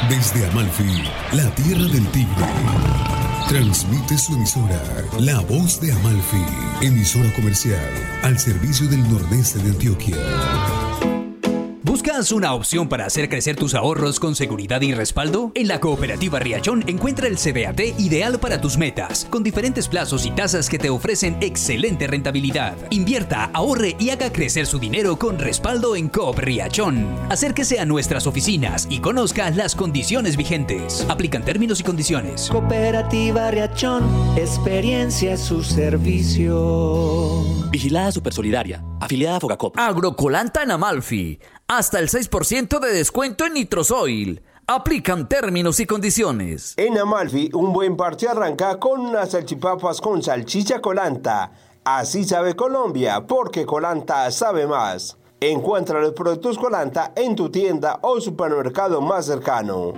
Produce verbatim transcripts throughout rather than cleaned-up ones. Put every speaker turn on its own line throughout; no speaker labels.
Desde Amalfi, la tierra del tigre, transmite su emisora, La Voz de Amalfi, emisora comercial al servicio del nordeste de Antioquia.
¿Buscas una opción para hacer crecer tus ahorros con seguridad y respaldo? En la Cooperativa Riachón encuentra el C B A T ideal para tus metas, con diferentes plazos y tasas que te ofrecen excelente rentabilidad. Invierta, ahorre y haga crecer su dinero con respaldo en Coop Riachón. Acérquese a nuestras oficinas y conozca las condiciones vigentes. Aplican términos y condiciones.
Cooperativa Riachón, experiencia es su servicio.
Vigilada Supersolidaria, afiliada a Fogacop.
Agrocolanta en Amalfi. Hasta el seis por ciento de descuento en Nitrosoil. Aplican términos y condiciones.
En Amalfi, un buen parche arranca con unas salchipapas con salchicha Colanta. Así sabe Colombia, porque Colanta sabe más. Encuentra los productos Colanta en tu tienda o supermercado más cercano.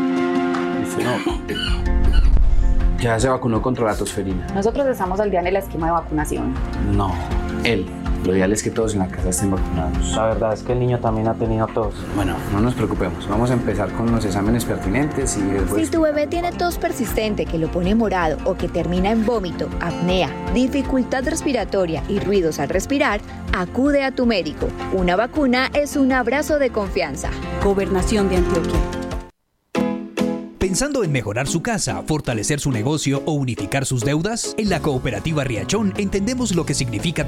Ya se vacunó contra la tosferina.
Nosotros estamos al día en el esquema de vacunación.
No, él. Lo ideal es que todos en la casa estén vacunados.
La verdad es que el niño también ha tenido tos.
Bueno, no nos preocupemos. Vamos a empezar con los exámenes pertinentes y después...
Si tu bebé tiene tos persistente que lo pone morado o que termina en vómito, apnea, dificultad respiratoria y ruidos al respirar, acude a tu médico. Una vacuna es un abrazo de confianza.
Gobernación de Antioquia.
¿Pensando en mejorar su casa, fortalecer su negocio o unificar sus deudas? En la Cooperativa Riachón entendemos lo que significa